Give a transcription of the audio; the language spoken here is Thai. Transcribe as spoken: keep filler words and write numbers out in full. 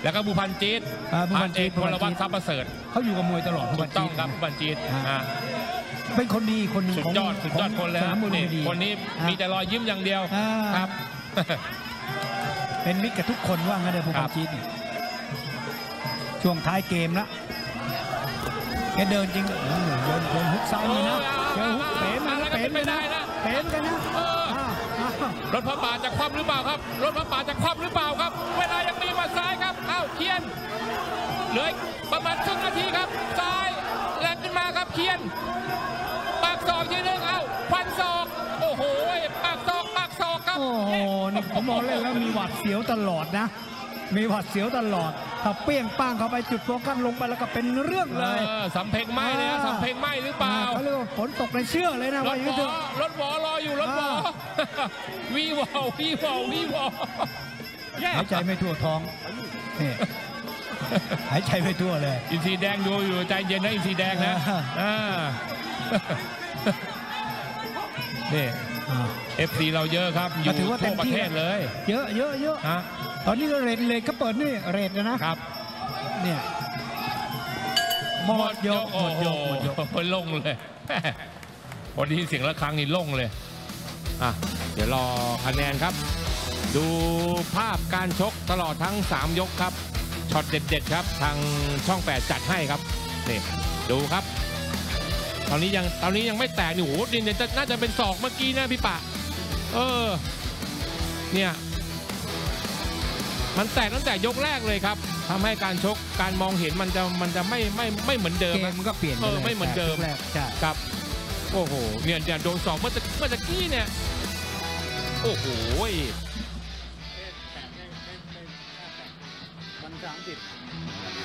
แล้วก็บุพันจีดอ่าบุพัพันนเอจี๊กดพลวัตทรัพย์ประเสริฐเขาอยู่กับมวยตลอดถูกต้องครับบุพันจีดอ่าเป็นคนดีคนหนึ่งสุดยอดสุดยอดคนเลยสนามมวยลุมพินีคนนี้มีแต่รอยยิ้มอย่างเดียวอ่าครับเป็นมิตรกับทุกคนว่างั้นเลยบุครัพับนจีดนี่ช่วงท้ายเกมละแกเดินจริงโอ้โหโดนโดนฮุกซ้ายมานะเจอฮุกเป๋มานะเป๋มานะเป๋กันนะเอออ้าวอ้าวรถพระป่าจะคว่ำหรือเปล่าครับรถพระป่าจะคว่ำหรือเปล่าครับ เวลายังมีหมาซ้ายครับอ้าวเคียนเหลือประมาณครึ่งนาทีครับซ้ายแลนขึ้นมาครับเคียนปากศอกทีนึงเอ้าฟันศอกโอ้โหปากศอกปากศอกครับโอ้โหนี่ผมมองเล่นแล้วมีหวัดเสียวตลอดนะ มีหวัดเสียวตลอดถ้าเปี้ยงป้างเข้าไปจุดโฟกัสลงไปแล้วก็เป็นเรื่องเลยเออสำเพ็งไหมเลยนะสำเพ็งไหมหรือเปล่าเขาเรียกว่าฝนตกในเชื่อเลยนะรว่าถอย่างหวนี้อเถอะรถหวอรออยู่รถหวออ่าวีวอวีวอวีวอหายใจไม่ทั่วท้องนี่หายใจไม่ทั่วเลยอินทรีแดงดูอยู่ใจเย็นนะอินทรีแดงนะอ่าอ่านี่อ่าเอฟซีเราเยอะครับ อยู่ก็ถือว่าเต็ทั่วมประที่เทศเลยเยอะเยอะเยอะฮะตอนนี้ก็เรทเลทก็เปิดนี่เรทนะนะครับ เนี่ยหมดยกหโอ้มดโหยกหมดยกลงเลยพอดีเสียงระฆังนี่ลงเลยอ่ะเดี๋ยวรอคะแนนครับ ดูภาพการชกตลอดทั้งสามยกครับช็อตเด็ดๆครับทางช่องแปดจัดให้ครับนี่ดูครับ ตอนนี้ยังตอนนี้ยังไม่แตกนี่โอ้โหนี่เนี่ยน่าจะเป็นศอกเมื่อกี้นะพี่ปะเออเนี่ยมันแตกตั้งแต่ยกแรกเลยครับทำให้การชกการมองเห็นมันจะมันจะไม่ไม่ไม่เหมือนเดิมเกมนะมันก็เปลี่ยนปเออลยไม่เหมือนเดิมแรกใช่ครับโอ้โหเนี่ยเนี่ยโดนสองเมื่อตะเมื่อตะกี้เนี่ยโอ้โหมันสามสิบ